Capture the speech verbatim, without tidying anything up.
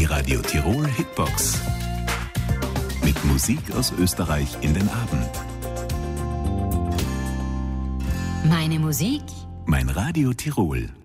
Radio Tirol Hitbox. Mit Musik aus Österreich in den Abend. Meine Musik, mein Radio Tirol.